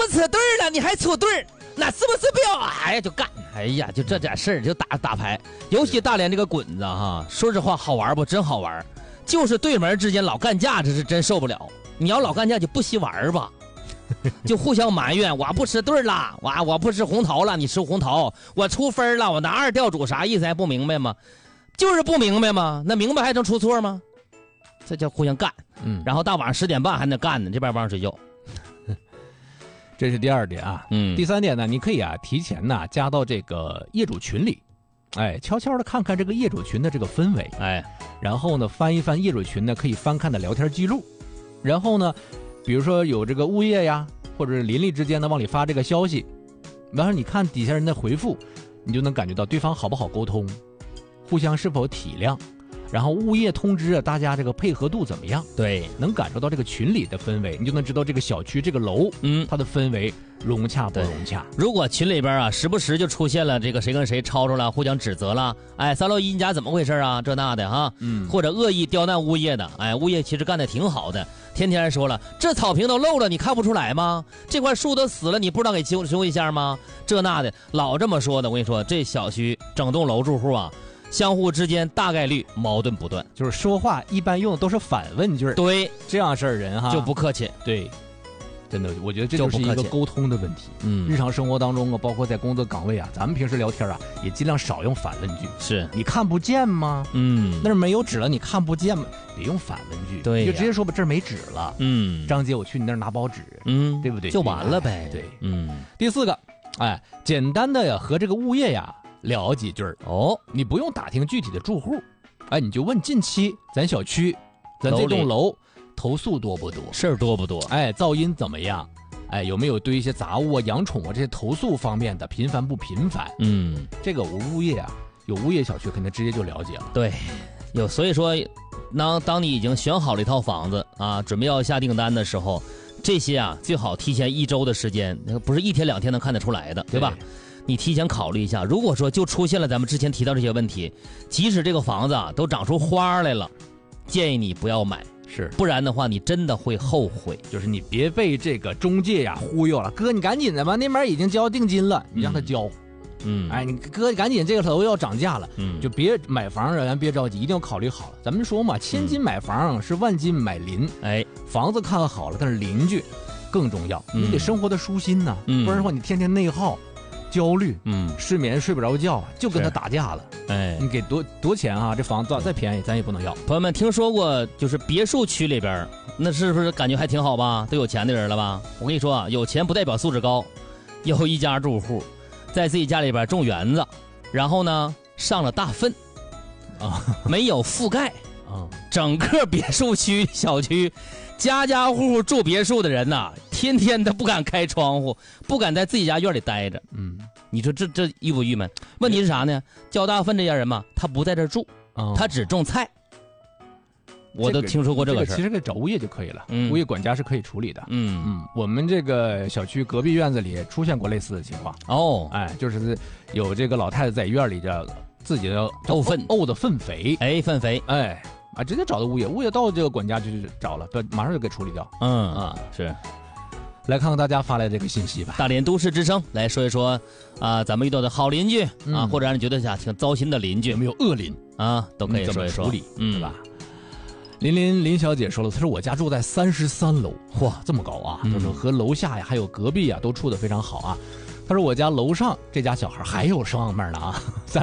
扯对了，你还出对，那是不是标？哎呀，就干，哎呀，就这点事儿就打牌。尤其大连这个滚子哈，说实话好玩不？真好玩，就是对门之间老干架，这是真受不了。你要老干架就不惜玩吧。就互相埋怨，我不吃对了，我不吃红桃了，你吃红桃，我出分了，我拿2吊主，啥意思还不明白吗？就是不明白吗？那明白还能出错吗？这叫互相干，然后大晚上10点半还能干呢，这边晚上睡觉。 这是第2点啊，第3点呢，你可以提前呢加到这个业主群里，悄悄的看看这个业主群的这个氛围，然后呢翻一翻业主群呢可以翻看的聊天记录，然后呢。比如说有这个物业呀，或者是邻里之间呢往里发这个消息，然后你看底下人的回复，你就能感觉到对方好不好沟通，互相是否体谅，然后物业通知大家这个配合度怎么样， 对， 能感受到这个群里的氛围，你就能知道这个小区这个楼它的氛围融洽不融洽。 如果群里边时不时就出现了这个谁跟谁吵吵了，互相指责了，3楼1你家怎么回事啊，这那的哈，或者恶意刁难物业的，物业其实干的挺好的，天天说了，这草坪都漏了，你看不出来吗？这块树都死了，你不知道给修一下吗？这那的，老这么说的。我跟你说，这小区整栋楼住户相互之间大概率矛盾不断， 就是说话一般用的都是反问句。 对， 这样式儿人就不客气。 对，真的，我觉得这就是一个沟通的问题。日常生活当中包括在工作岗位咱们平时聊天也尽量少用反问句。 是你看不见吗？那儿没有纸了，你看不见吗？别用反问句， 对， 你就直接说吧，这儿没纸了。张姐，我去你那儿拿包纸。对不对？ 就完了呗。 对，第4个，简单的和这个物业聊几句你不用打听具体的住户，你就问近期咱小区咱这栋楼投诉多不多， 事儿多不多， 噪音怎么样，有没有对一些杂物养宠这些投诉方面的频繁不频繁。这个我物业有物业小区肯定直接就了解了。 对，所以说当你已经选好了一套房子准备要下订单的时候，这些最好提前1周的时间，不是1天2天能看得出来的，对吧？你提前考虑一下，如果说就出现了咱们之前提到这些问题，即使这个房子都长出花来了，建议你不要买，不然的话你真的会后悔。 就是你别被这个中介忽悠了，哥你赶紧的吧，那边已经交定金了，你让他交。你哥赶紧这个楼要涨价了，就别买房人别着急，一定要考虑好了。咱们说嘛，千金买房是万金买邻，房子看好了，但是邻居更重要，你得生活的舒心呐，不然的话你天天内耗。焦虑，失眠睡不着觉，就跟他打架了。你给多钱这房子再便宜咱也不能要。 朋友们听说过就是别墅区里边，那是不是感觉还挺好吧？都有钱的人了吧？我跟你说有钱不代表素质高。有一家住户在自己家里边种园子，然后呢上了大粪没有覆盖整个别墅区小区家家户户住别墅的人天天的不敢开窗户，不敢在自己家院里待着。你说这郁不郁闷？问题是啥呢？交大粪这家人嘛，他不在这住，他只种菜。我都听说过这个事儿。 其实给找物业就可以了，物业管家是可以处理的。我们这个小区隔壁院子里出现过类似的情况。就是有这个老太太在院里自己的沤的粪肥， 粪肥， 直接找的物业到这个管家就去找了，马上就给处理掉。 是。 来看看大家发来这个信息吧。 大连都市之声来说一说咱们遇到的好邻居或者让你觉得挺糟心的邻居， 有没有恶邻都可以说一说， 处理，对吧？林小姐说了，她说我家住在33楼，这么高她说和楼下还有隔壁都处得非常好他说我家楼上这家小孩还有上面呢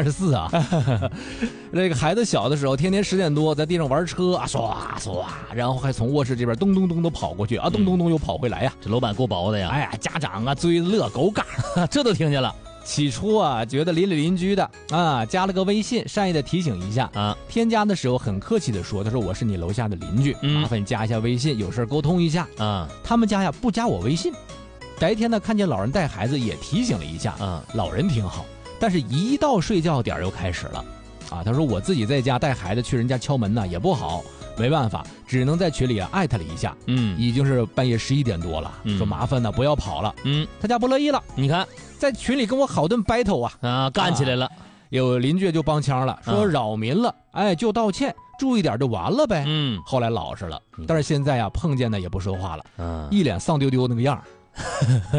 34那个孩子小的时候天天10点多在地上玩车唰唰，然后还从卧室这边咚咚咚都跑过去咚咚咚又跑回来这楼板够薄的呀。 家长追乐狗嘎这都听见了。 起初觉得邻里邻居的加了个微信，善意的提醒一下添加的时候很客气的说，他说我是你楼下的邻居，麻烦你加一下微信，有事沟通一下他们家不加我微信。白天呢看见老人带孩子也提醒了一下老人挺好，但是一到睡觉点又开始了他说我自己在家带孩子去人家敲门也不好，没办法只能在群里艾特了一下已经是半夜11点多了说麻烦不要跑了他家不乐意了， 你看在群里跟我好顿 battle 干起来了有邻居就帮腔了说扰民了就道歉注意点就完了呗后来老实了，但是现在碰见的也不说话了一脸丧丢丢那个样